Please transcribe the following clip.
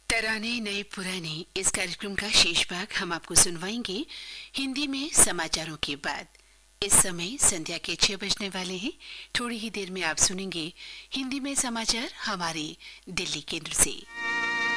तराने नए पुराने इस कार्यक्रम का शेष भाग हम आपको सुनवाएंगे हिंदी में समाचारों के बाद। इस समय संध्या के 6 बजने वाले हैं। थोड़ी ही देर में आप सुनेंगे हिंदी में समाचार हमारे दिल्ली केंद्र से।